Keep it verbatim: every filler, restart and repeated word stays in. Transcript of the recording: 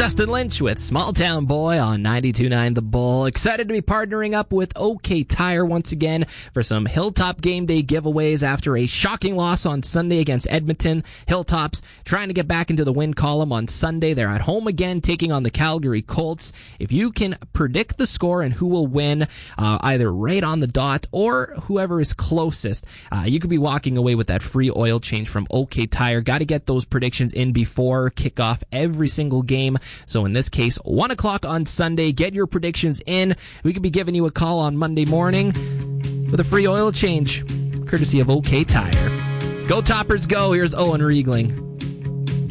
Justin Lynch with Small Town Boy on ninety-two point nine The Bull. Excited to be partnering up with OK Tire once again for some Hilltop Game Day giveaways after a shocking loss on Sunday against Edmonton. Hilltops trying to get back into the win column on Sunday. They're at home again taking on the Calgary Colts. If you can predict the score and who will win, uh, either right on the dot or whoever is closest, uh, you could be walking away with that free oil change from OK Tire. Got to get those predictions in before kickoff every single game. So in this case, one o'clock on Sunday, get your predictions in. We could be giving you a call on Monday morning with a free oil change, courtesy of OK Tire. Go Toppers, go. Here's Owen Riegling.